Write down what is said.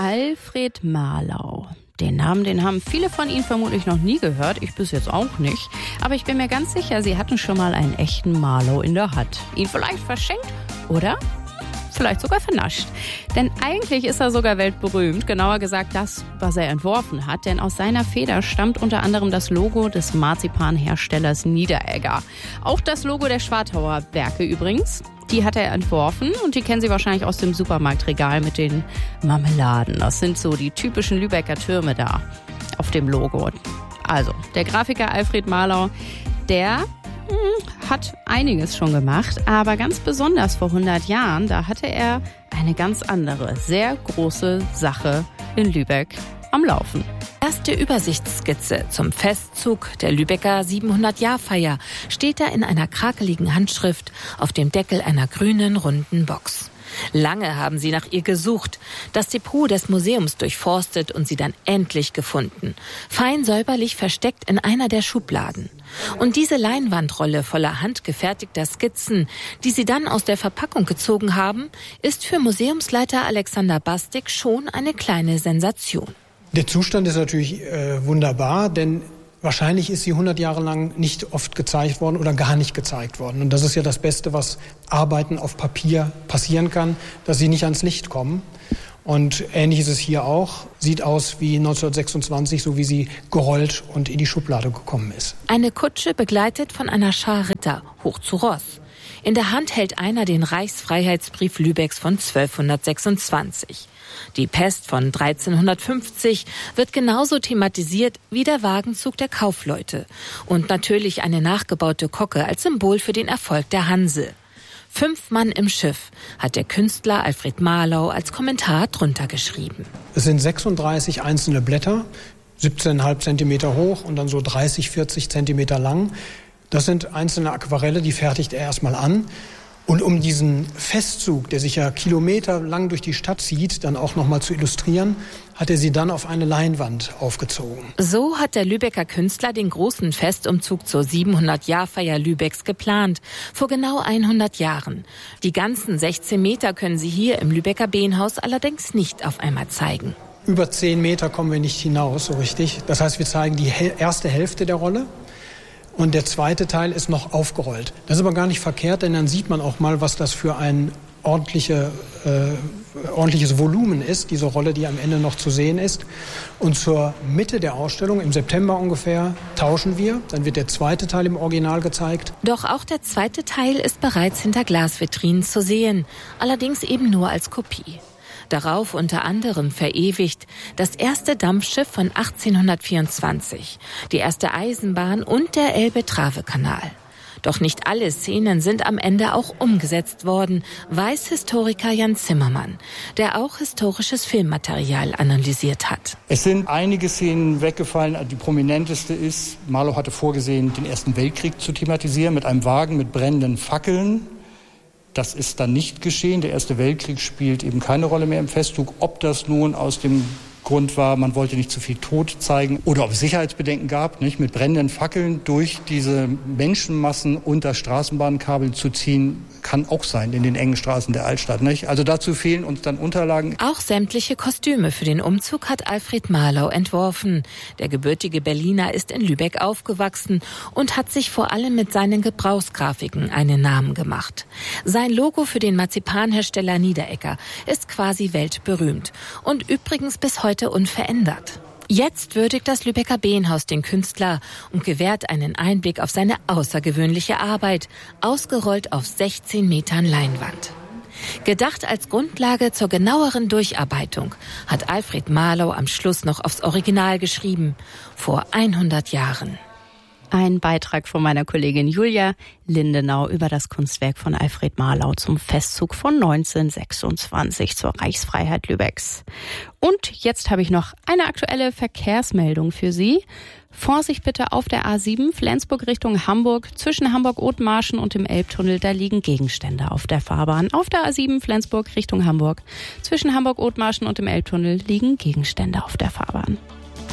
Alfred Marlau. Den Namen, den haben viele von Ihnen vermutlich noch nie gehört, ich bis jetzt auch nicht. Aber ich bin mir ganz sicher, Sie hatten schon mal einen echten Marlau in der Hand. Ihn vielleicht verschenkt oder vielleicht sogar vernascht. Denn eigentlich ist er sogar weltberühmt, genauer gesagt das, was er entworfen hat. Denn aus seiner Feder stammt unter anderem das Logo des Marzipanherstellers Niederegger. Auch das Logo der Schwartauer Werke übrigens. Die hat er entworfen und die kennen Sie wahrscheinlich aus dem Supermarktregal mit den Marmeladen. Das sind so die typischen Lübecker Türme da auf dem Logo. Also, der Grafiker Alfred Marlau, der hat einiges schon gemacht, aber ganz besonders vor 100 Jahren, da hatte er eine ganz andere, sehr große Sache in Lübeck am Laufen. Erste Übersichtsskizze zum Festzug der Lübecker 700-Jahr-Feier steht da in einer krakeligen Handschrift auf dem Deckel einer grünen, runden Box. Lange haben sie nach ihr gesucht, das Depot des Museums durchforstet und sie dann endlich gefunden. Fein säuberlich versteckt in einer der Schubladen. Und diese Leinwandrolle voller handgefertigter Skizzen, die sie dann aus der Verpackung gezogen haben, ist für Museumsleiter Alexander Bastik schon eine kleine Sensation. Der Zustand ist natürlich wunderbar, denn wahrscheinlich ist sie 100 Jahre lang nicht oft gezeigt worden oder gar nicht gezeigt worden. Und das ist ja das Beste, was Arbeiten auf Papier passieren kann, dass sie nicht ans Licht kommen. Und ähnlich ist es hier auch. Sieht aus wie 1926, so wie sie gerollt und in die Schublade gekommen ist. Eine Kutsche begleitet von einer Schar Ritter, hoch zu Ross. In der Hand hält einer den Reichsfreiheitsbrief Lübecks von 1226. Die Pest von 1350 wird genauso thematisiert wie der Wagenzug der Kaufleute. Und natürlich eine nachgebaute Kocke als Symbol für den Erfolg der Hanse. 5 Mann im Schiff hat der Künstler Alfred Marlau als Kommentar drunter geschrieben. Es sind 36 einzelne Blätter, 17,5 Zentimeter hoch und dann so 30, 40 Zentimeter lang. Das sind einzelne Aquarelle, die fertigt er erstmal an. Und um diesen Festzug, der sich ja kilometerlang durch die Stadt zieht, dann auch nochmal zu illustrieren, hat er sie dann auf eine Leinwand aufgezogen. So hat der Lübecker Künstler den großen Festumzug zur 700-Jahr-Feier Lübecks geplant, vor genau 100 Jahren. Die ganzen 16 Meter können Sie hier im Lübecker Behnhaus allerdings nicht auf einmal zeigen. Über 10 Meter kommen wir nicht hinaus, so richtig. Das heißt, wir zeigen die erste Hälfte der Rolle. Und der zweite Teil ist noch aufgerollt. Das ist aber gar nicht verkehrt, denn dann sieht man auch mal, was das für ein ordentliches Volumen ist, diese Rolle, die am Ende noch zu sehen ist. Und zur Mitte der Ausstellung, im September ungefähr, tauschen wir. Dann wird der zweite Teil im Original gezeigt. Doch auch der zweite Teil ist bereits hinter Glasvitrinen zu sehen, allerdings eben nur als Kopie. Darauf unter anderem verewigt das erste Dampfschiff von 1824, die erste Eisenbahn und der Elbe-Trave-Kanal. Doch nicht alle Szenen sind am Ende auch umgesetzt worden, weiß Historiker Jan Zimmermann, der auch historisches Filmmaterial analysiert hat. Es sind einige Szenen weggefallen. Die prominenteste ist, Marlau hatte vorgesehen, den Ersten Weltkrieg zu thematisieren mit einem Wagen mit brennenden Fackeln. Das ist dann nicht geschehen. Der Erste Weltkrieg spielt eben keine Rolle mehr im Festzug. Ob das nun aus dem Grund war, man wollte nicht zu viel Tod zeigen oder ob es Sicherheitsbedenken gab, nicht mit brennenden Fackeln durch diese Menschenmassen unter Straßenbahnkabeln zu ziehen, kann auch sein in den engen Straßen der Altstadt. Nicht? Also dazu fehlen uns dann Unterlagen. Auch sämtliche Kostüme für den Umzug hat Alfred Marlau entworfen. Der gebürtige Berliner ist in Lübeck aufgewachsen und hat sich vor allem mit seinen Gebrauchsgrafiken einen Namen gemacht. Sein Logo für den Marzipanhersteller Niederegger ist quasi weltberühmt und übrigens bis heute unverändert. Jetzt würdigt das Lübecker Behnhaus den Künstler und gewährt einen Einblick auf seine außergewöhnliche Arbeit, ausgerollt auf 16 Metern Leinwand. Gedacht als Grundlage zur genaueren Durcharbeitung hat Alfred Marlau am Schluss noch aufs Original geschrieben, vor 100 Jahren. Ein Beitrag von meiner Kollegin Julia Lindenau über das Kunstwerk von Alfred Marlau zum Festzug von 1926 zur Reichsfreiheit Lübecks. Und jetzt habe ich noch eine aktuelle Verkehrsmeldung für Sie. Vorsicht bitte auf der A7 Flensburg Richtung Hamburg. Zwischen Hamburg-Othmarschen und dem Elbtunnel, da liegen Gegenstände auf der Fahrbahn. Auf der A7 Flensburg Richtung Hamburg. Zwischen Hamburg-Othmarschen und dem Elbtunnel liegen Gegenstände auf der Fahrbahn.